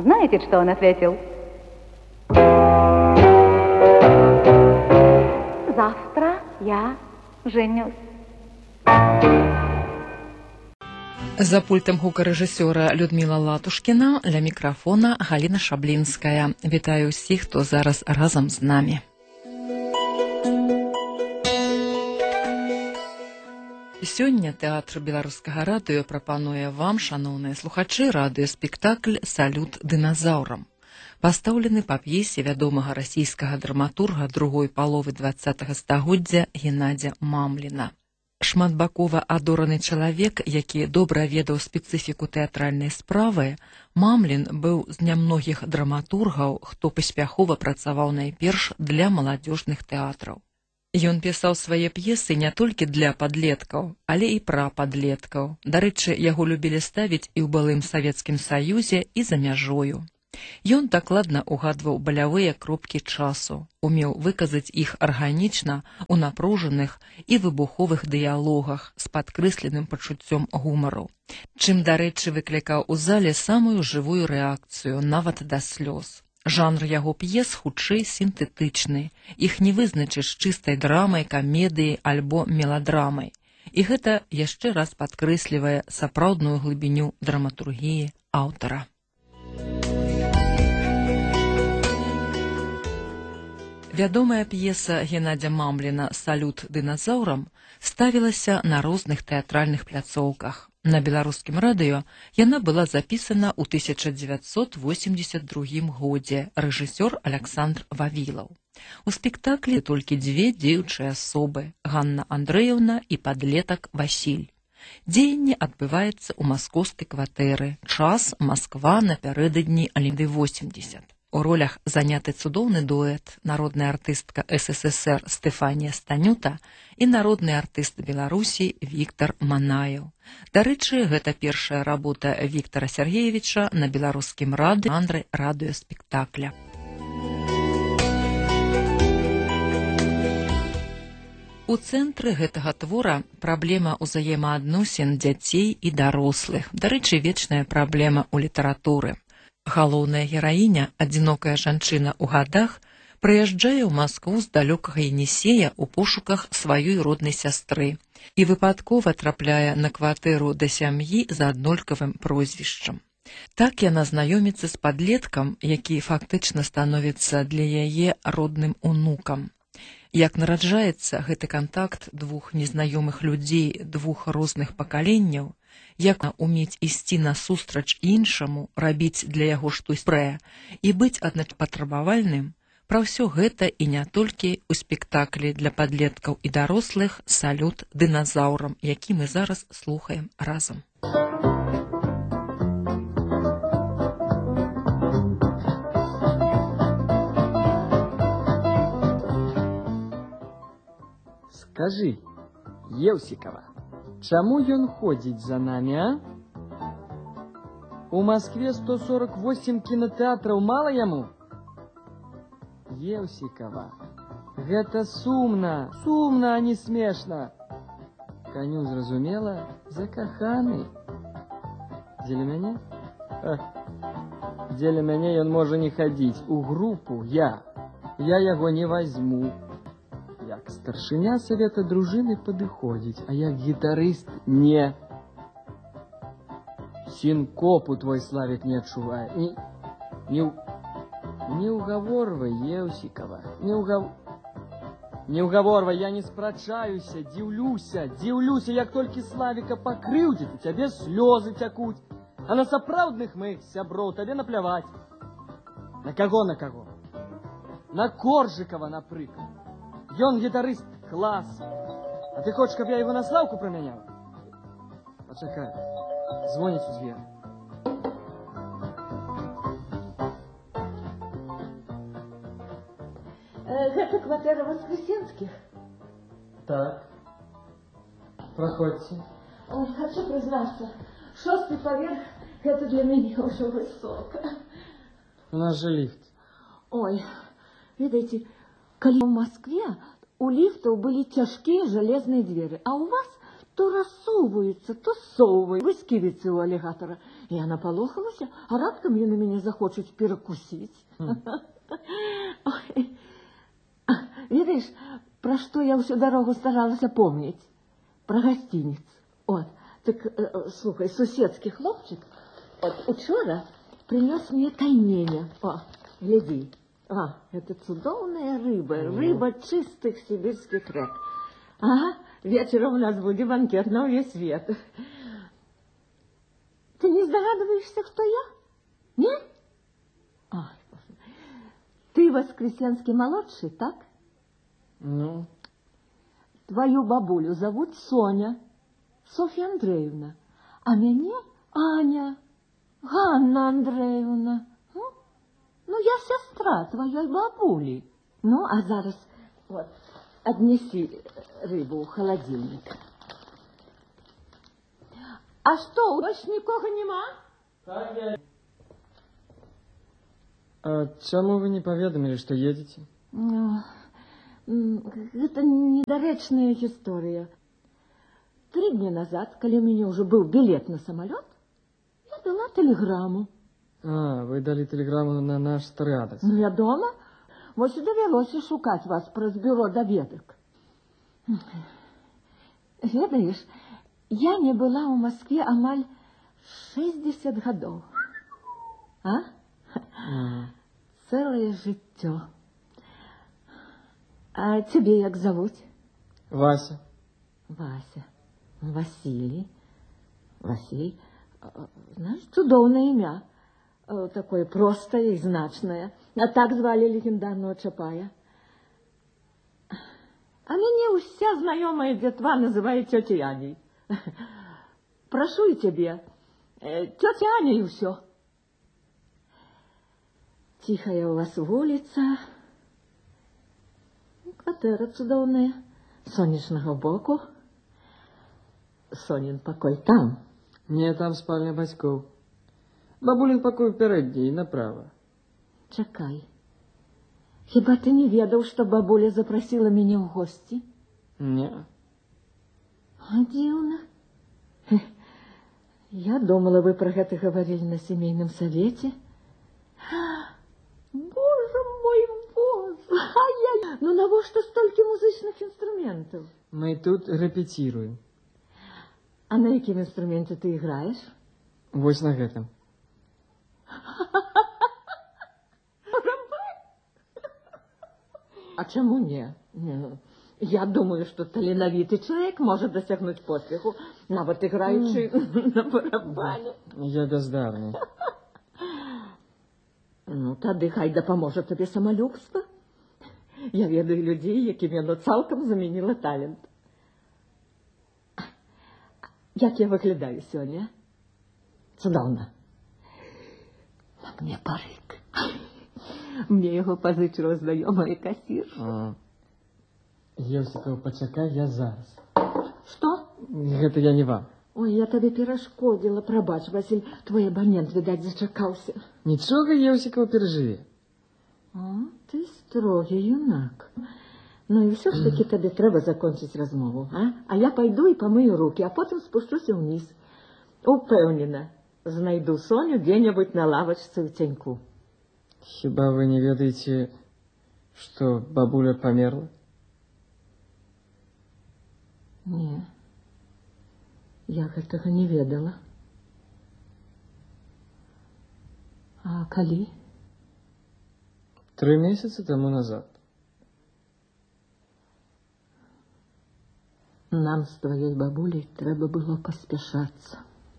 Знаете, что он ответил? Завтра я женюсь. За пультам гукарэжысёра Людмила Латушкіна, ля мікрафона Галіна Шаблінская. Вітаю ўсіх, хто зараз разам з намі. Сёння Тэатр беларускага радыё прапануе вам, шаноўныя слухачы, радыёспектакль «Салют дыназаўрам». Пастаўлены па п'есе вядомага расійскага драматурга другой паловы 20-га стагоддзя Геннадзя Мамліна. Шматбакова адораны чалавек, які добра ведаў спецыфіку тэатральнай справы, Мамлін быў з нямногіх драматургаў, хто паспяхова працаваў найперш для маладзёжных тэатраў. Ён пісаў свае п'есы не толькі для падлеткаў, але і пра падлеткаў. Дарэчы, яго любілі ставіць і ў былым Савецкім Саюзе, і за мяжою. Ён дакладна угадваў балявыя кропкі часу, умеў выказаць іх арганічна ў напружаных і выбуховых дыялогах з падкрэсленым пачуццём гумару, чым, дарэчы, выклікаў у зале самую жывую рэакцыю, нават да слёз. Жанр яго п'ес хутчэй сінтэтычны, іх не вызначыш чыстай драмай, камедыяй альбо меладрамай. І гэта яшчэ раз падкрэслівае сапраўдную глыбіню драматургіі аўтара. Вядомая п'еса Геннадзя Мамліна «Салют дыназаўрам» ставілася на розных тэатральных пляцоўках. На беларускім радыё яна была запісана ў 1982 годзе, рэжысёр Аляксандр Вавілаў. У спектаклі толькі дзве дзеючыя асобы – Ганна Андрэеўна і падлетак Васіль. Дзеянне адбываецца ў маскоўскай кватэры, час Масква напярэдадні Алімпіяды 80. У ролях заняты цудоўны дуэт, народная артыстка СССР Стэфанія Станюта і народны артыст Беларусі Віктар Манаеў. Дарэчы, гэта першая работа Віктара Сергеевіча на беларускім радыёспектакля. У цэнтры гэтага твора праблема ўзаемаадносін дзяцей і дарослых. Дарэчы, вечная праблема ў літаратуры. Галоўная гераіня, адзінокая жанчына ў гадах, прыязджае ў Маскву з далёкага Енісея ў пошуках сваёй роднай сястры і выпадкова трапляе на кватэру да сям'і з аднолькавым прозвішчам. Так яна знаёміцца з падлеткам, які фактычна становіцца для яе родным унукам. Як нараджаецца гэты кантакт двух незнаёмых людзей, двух розных пакаленняў, як умець ісці насустрач іншаму, рабіць для яго штось прэ і быць аднапатрабавальным, пра ўсё гэта і не толькі ў спектаклі для падлеткаў і дарослых «Салют дыназаўрам», які мы зараз слухаем разам. Скажи, Еўсікава, чаму ён ходзіць за намі, а? У Маскве 148 кінотэатраў, мала яму? Еўсікава, гэта сумна, а не смешна. Каню зразумела, закаханы. Дзеля мяне? Дзеля мяне ён можа не хадзіць. У групу я яго не вазьму. Як старшыня савета дружыны падыходзіць, а як гітарыст не. Сінкопу твой Славік не адчувае. Не угаворвай, Еўсікава, не угаворвай, я не спрачаюся, дзіўлюся, як толькі Славіка пакрыўдзіць, у цябе слёзы цякуць, а на сапраўдных маіх сяброў табе напляваць. На каго? На Коржыкава, напрыклад. Ён гітарыст клас. А ты хочаш, каб я яго на Слаўку прамяняў? Пачакай, звоняць у дзверы. Гэта кватэра Воскресенскіх? Так. Праходзьце. Ой, хочу признацца, 6-й паверх – гэта для мяне ўжо высока. У нас же лифт. Ой, видите, коли в Москве у лифтов были тяжкие железные двери, а у вас то рассовываются, то совывают. Выскивицы у аллигатора. И она полохалась, а раптом яны мяне захочуць перакусіць. Ведаеш, пра што я ўсю дарогу старалася помніць? Пра гасцініц. От, так, слухай, суседскі хлопчык учора принес мне тайменя. О, гляди. Это цудоўная рыба. Рыба чистых сибирских рек. Ага, вечером у нас будет банкет на весь свет. Ты не здогадываешься, кто я? Нет? Ой, ты Воскресенский-молодший, так? Ну? Твою бабулю зовут Соня, Софья Андреевна, а меня Аня, Ганна Андреевна. Ну, я сестра твоей бабули. Ну, а зараз вот, отнеси рыбу в холодильник. А что, больше никого нема? Так, я... А чему вы не поведомили, что едете? Это недоречная история. 3 дня назад, когда у меня уже был билет на самолет, я дала телеграмму. Вы дали телеграмму на наш старый адрес. Ну, я дома. Вот и довелось шукать вас праз бюро доведок. Ведаешь, я не была в Москве амаль 60 годов. Целое життё. А тебе як зовут? Вася. Вася. Василий. Василий. Знаешь, чудовное имя. Такое простое и значное. А так звали легендарного Чапая. А меня вся знакомая детва называет тетей Аней. Прошу и тебе. Тетя Аня и все. Тихая у вас улица. Квартира чудовная. Сонечного боку. Сонин покой там. Не, там спальня батьков. Бабулин покой передний, направо. Чакай. Хіба ты не ведал, что бабуля запросила меня в гости? Не. Дивно. Я думала, вы про это говорили на семейном совете. Боже мой, боже! Ай-яй! Ну навошта столько музычных инструментов? Мы тут репетируем. А на каком инструменте ты играешь? Вот на этом. А чему не? Я думаю, что талановитый человек может достигнуть поспеху, нават играючи на барабане. Я бездарный. Ну, тады хай дапаможа тебе самолюбство. Я ведаю людей, якім яно цалкам заменила талент. Як я выглядаю сёння? Цудоўна. На мне парык. Мне его позычила знакомая кассир. Евсикова, почакай, я зараз. Что? Это я не вам. Ой, я тебе перашкодила, прабач, Василь, твой абонент, видать, зачакался. Ничего, Евсикова, переживи. Ты строгий юнак. Ну и все ж таки тебе треба закончить размову, а я пойду и помою руки, а потом спущусь вниз. Упевнена, знайду Соню где-нибудь на лавочце в теньку. Хіба вы не ведаете, что бабуля померла? Не, я гэтага не ведала. А калі? 3 месяца тому назад. Нам с твоей бабулей треба было поспешаться.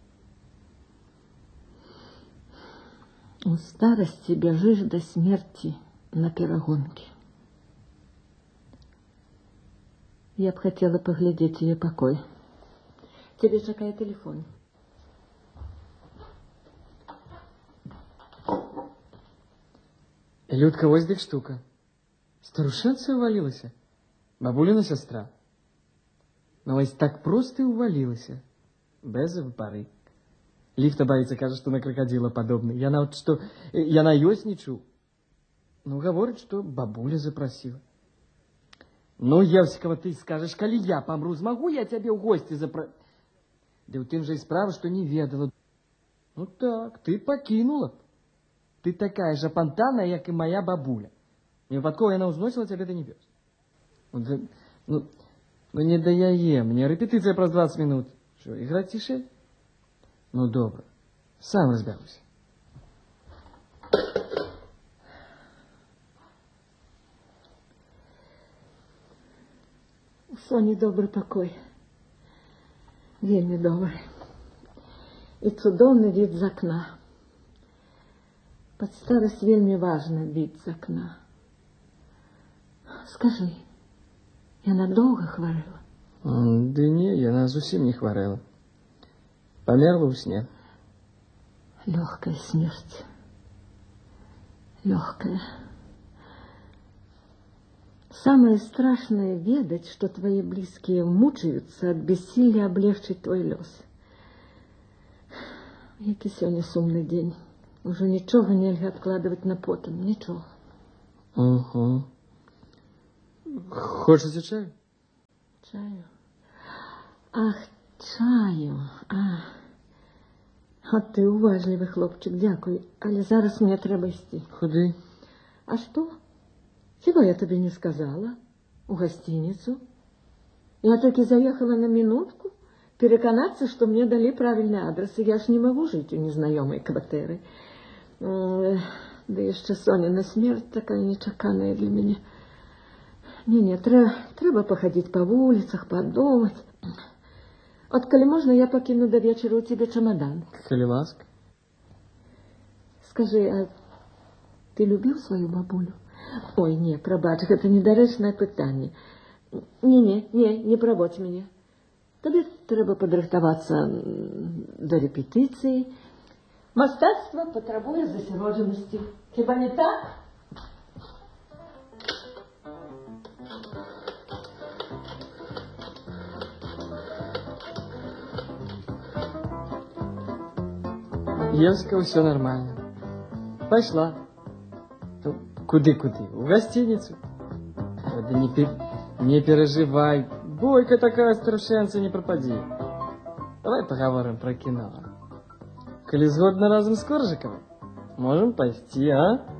У старости бежишь до смерти на перегонке. Я б хотела поглядеть ее покой. Тебе чакае телефон. Людка, вось дык штука. Старушенца увалилась. Бабулина сестра. Но вось так просто и увалилась. Без пары. Лифта боится, кажется, что на крокодила подобный. Я на что... Я на ёсць не чуў. Ну, говорит, что бабуля запросила. Ну, Евсикова, ты скажешь, коли я помру, смогу я тебе в гости Да у тым же и справа, что не ведала. Ну так, ты покинула. Ты такая же пантанная, как и моя бабуля. Не выпадково она узносила тебя до небес. Ну, не дае мне репетиция про 20 минут. Что, играть тише? Ну, добро. Сам разберусь. У Соні добрий покой. Вельми добрый. И цудоўны вид з окна. Под старость вельми важно вид з окна. Скажи, яна долго хварэла? Да не, яна зусім не хварэла. Померла ў сне. Легкая смерть. Легкая. Самое страшное ведать, что твои близкие мучаются от бессилия облегчить твой лёс. Які сёння сумны день. Уже нічога нельга откладывать на потом. Нічога. Угу. Хочется чаю? Чаю? Ах, чаю. От ты уважливый хлопчик, дякую. Але зараз мне трэба ісці. Куды? А что? Чего я тебе не сказала? У гостиницу. Я только заехала на минутку переконаться, что мне дали правильный адрес, и я ж не могу жить у незнакомой квартиры. Да еще Сонина смерть такая нечаканная для меня. Не, треба походить по улицах, подумать. Вот, коли можно, я покину до вечера у тебя чемодан. Коли ласка. Скажи, а ты любил свою бабулю? Ой, не, пробач, это недарэчнае пытанне. Не праводь мяне. Табе трэба падрыхтавацца до рэпетыцыі. Мастацтва патрабуе засяроджанасці. Хіба не так? Евского все нормально. Пошла. Куды-куды? В гостиницу? Да не переживай. Бойка такая страшенца, не пропади. Давай поговорим про кино. Коли згодна разом с Коржиковым, можем пойти, а?